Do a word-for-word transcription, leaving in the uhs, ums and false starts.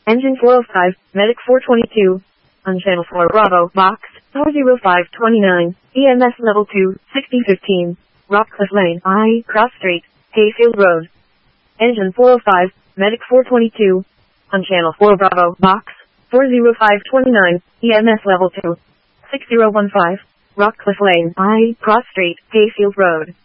Engine four oh five, Medic four twenty-two. On channel four Bravo, box, four oh five twenty-nine, E M S level two, sixty fifteen. Rockcliffe Lane, I, Cross Street, Hayfield Road. Engine four oh five, Medic four twenty-two. On channel four Bravo, box, four oh five twenty-nine, E M S level two, six oh one five. Rockcliffe Lane, I, Cross Street, Hayfield Road.